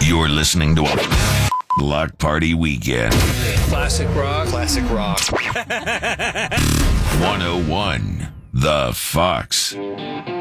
You're listening to a Block Party Weekend. Classic rock. Classic rock. 101 The Fox.